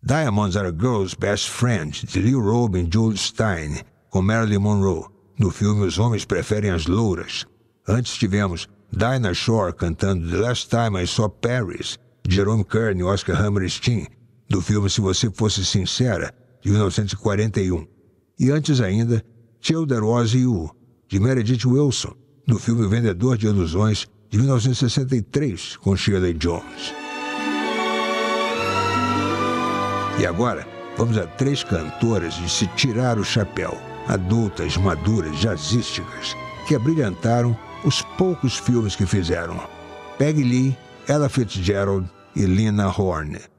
Diamonds Are a Girl's Best Friend, de Lil Robin e Jules Stein, com Marilyn Monroe, no filme Os Homens Preferem as Louras. Antes tivemos Dinah Shore cantando The Last Time I Saw Paris, de Jerome Kern e Oscar Hammerstein, do filme Se Você Fosse Sincera, de 1941. E antes ainda, Till There Was You, de Meredith Willson, do filme O Vendedor de Ilusões, de 1963, com Shirley Jones. E agora, vamos a 3 cantoras de se tirar o chapéu, adultas, maduras, jazzísticas, que abrilhantaram os poucos filmes que fizeram. Peggy Lee, Ella Fitzgerald e Lena Horne.